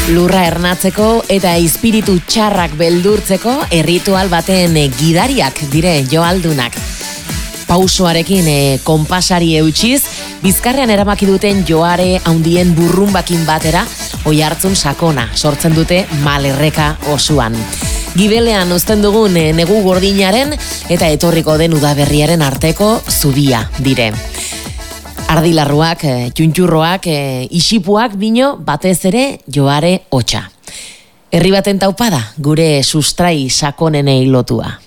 Lurra ernatzeko eta espiritu txarrak beldurtzeko erritual baten gidariak dire joaldunak. Pausoarekin konpasari eutxiz, bizkarrean erabaki duten joare handien burrunbakin batera, oihartzun sakona sortzen dute malerreka osoan. Gibelean uzten dugun negu gordinaren eta etorriko den udaberriaren arteko zubia dire. Ardilarruak, txuntxurroak, isipuak bino batez ere joare hotsa. Herri baten taupada gure sustrai sakonenei lotua.